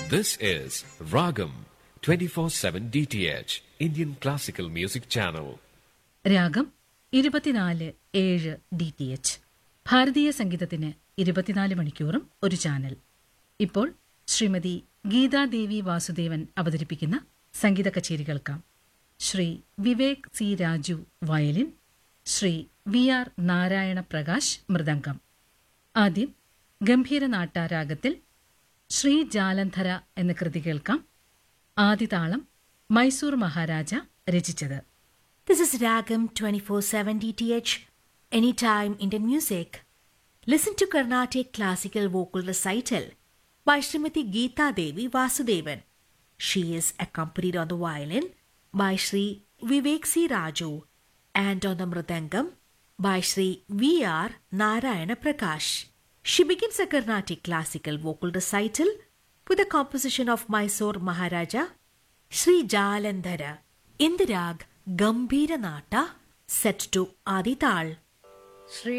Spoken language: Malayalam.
This is Ragam 24/7 DTH Indian Classical Music Channel. രാഗം 24/7 DTH ഭാരതീയ സംഗീതത്തിന് 24 മണിക്കൂറും ഒരു ചാനൽ. ഇപ്പോൾ ശ്രീമതി ഗീതാദേവി വാസുദേവൻ അവതരിപ്പിക്കുന്ന സംഗീത കച്ചേരി കേൾക്കാം. Shri Vivek C Raju violin, Shri VR Narayana Prakash mridangam. ആദ്യം ഗംഭീര നാട്ടാരാഗത്തിൽ ശ്രീ ജാലന്ധര എന്ന കൃതി കേൾക്കാം. ആദിതാളം മൈസൂർ മഹാരാജ രചിച്ചത്. This is Ragam 24/7 DTH, Anytime Indian Music. Listen to Carnatic Classical Vocal Recital by Srimati Geeta Devi Vasudevan. She is accompanied on the violin by Sri Vivek C. Raju and on the mridangam by Sri VR Narayana Prakash. She begins a Carnatic Classical Vocal Recital with a composition of Mysore Maharaja Sri Jalandhara in the rag Gambhira Nata set to Adi Tal.